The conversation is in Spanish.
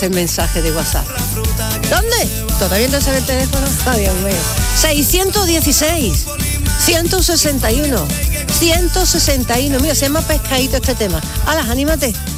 este mensaje de WhatsApp. ¿Dónde? ¿Todavía no sabe el teléfono? ¡Oh, Dios mío! 616 161 161. Mira, se llama pescadito este tema. ¡Hala, anímate!